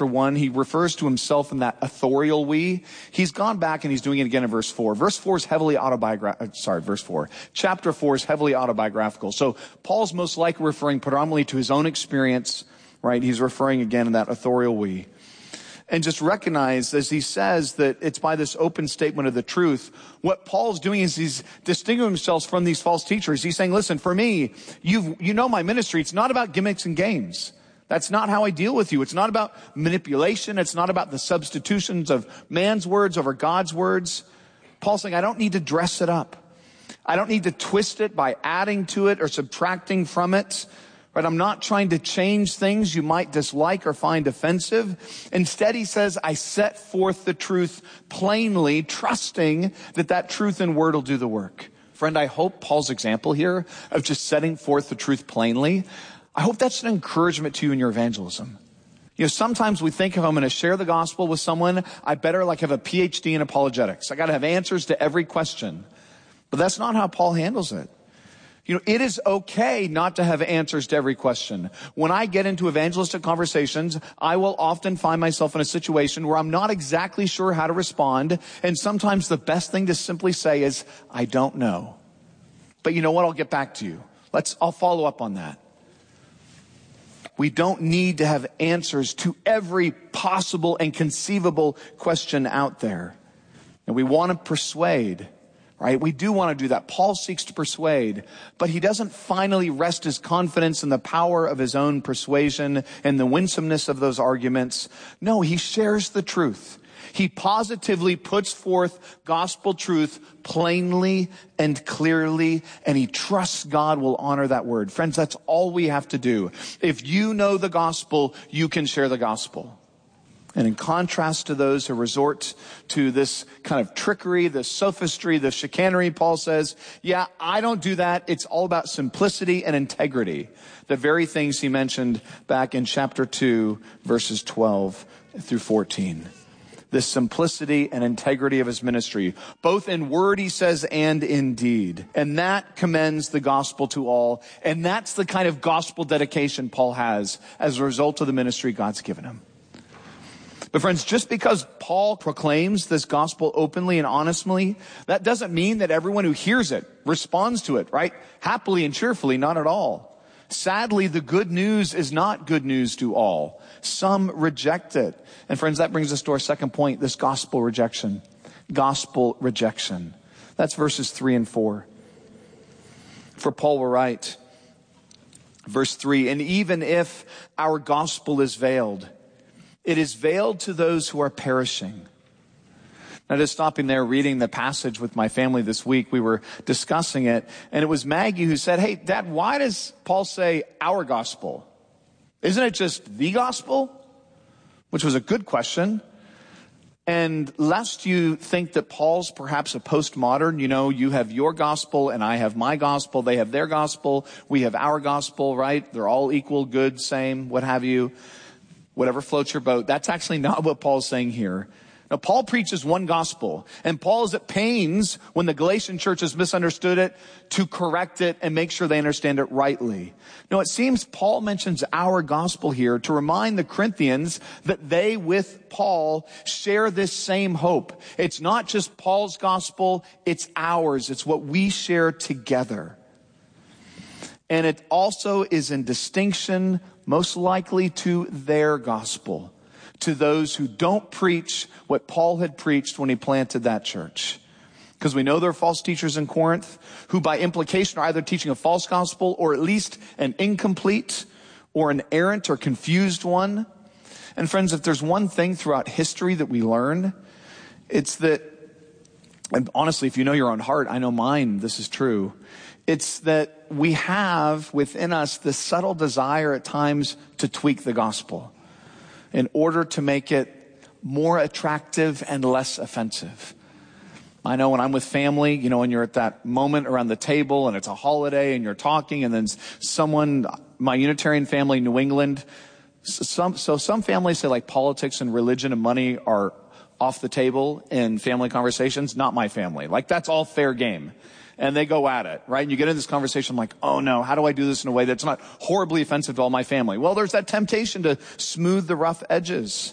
chapter 1, he refers to himself in that authorial we. He's gone back and he's doing it again in verse 4. Verse 4 is heavily Chapter 4 is heavily autobiographical. So Paul's most likely referring predominantly to his own experience, right? He's referring again in that authorial we. And just recognize, as he says, that it's by this open statement of the truth. What Paul's doing is he's distinguishing himself from these false teachers. He's saying, listen, for me, you know my ministry. It's not about gimmicks and games. That's not how I deal with you. It's not about manipulation. It's not about the substitutions of man's words over God's words. Paul's saying, I don't need to dress it up. I don't need to twist it by adding to it or subtracting from it. Right? I'm not trying to change things you might dislike or find offensive. Instead, he says, I set forth the truth plainly, trusting that that truth and word will do the work. Friend, I hope Paul's example here of just setting forth the truth plainly, I hope that's an encouragement to you in your evangelism. You know, sometimes we think if I'm going to share the gospel with someone, I better have a PhD in apologetics. I got to have answers to every question. But that's not how Paul handles it. You know, it is okay not to have answers to every question. When I get into evangelistic conversations, I will often find myself in a situation where I'm not exactly sure how to respond. And sometimes the best thing to simply say is, I don't know. But you know what? I'll get back to you. I'll follow up on that. We don't need to have answers to every possible and conceivable question out there. And we want to persuade. Right? We do want to do that. Paul seeks to persuade, but he doesn't finally rest his confidence in the power of his own persuasion and the winsomeness of those arguments. No, he shares the truth. He positively puts forth gospel truth plainly and clearly, and he trusts God will honor that word. Friends, that's all we have to do. If you know the gospel, you can share the gospel. And in contrast to those who resort to this kind of trickery, the sophistry, the chicanery, Paul says, yeah, I don't do that. It's all about simplicity and integrity. The very things he mentioned back in chapter 2, verses 12 through 14. The simplicity and integrity of his ministry, both in word, he says, and in deed. And that commends the gospel to all. And that's the kind of gospel dedication Paul has as a result of the ministry God's given him. But friends, just because Paul proclaims this gospel openly and honestly, that doesn't mean that everyone who hears it responds to it, right? Happily and cheerfully, not at all. Sadly, the good news is not good news to all. Some reject it. And friends, that brings us to our second point, this gospel rejection. Gospel rejection. That's verses 3 and 4. For Paul will write, verse 3, and even if our gospel is veiled, it is veiled to those who are perishing. Now, just stopping there, reading the passage with my family this week, we were discussing it, and it was Maggie who said, hey, Dad, why does Paul say our gospel? Isn't it just the gospel? Which was a good question. And lest you think that Paul's perhaps a postmodern, you know, you have your gospel and I have my gospel, they have their gospel, we have our gospel, right? They're all equal, good, same, what have you. Whatever floats your boat. That's actually not what Paul's saying here. Now, Paul preaches one gospel, and Paul is at pains when the Galatian church has misunderstood it to correct it and make sure they understand it rightly. Now, it seems Paul mentions our gospel here to remind the Corinthians that they, with Paul, share this same hope. It's not just Paul's gospel, it's ours. It's what we share together. And it also is in distinction, most likely, to their gospel, to those who don't preach what Paul had preached when he planted that church. Because we know there are false teachers in Corinth who by implication are either teaching a false gospel or at least an incomplete or an errant or confused one. And friends, if there's one thing throughout history that we learn, it's that, and honestly, if you know your own heart, I know mine, this is true. It's that we have within us this subtle desire at times to tweak the gospel in order to make it more attractive and less offensive. I know when I'm with family, you know, and you're at that moment around the table and it's a holiday and you're talking and then someone, my Unitarian family, New England, some families say like politics and religion and money are off the table in family conversations. Not my family. Like that's all fair game. And they go at it, right? And you get into this conversation like, oh no, how do I do this in a way that's not horribly offensive to all my family? Well, there's that temptation to smooth the rough edges.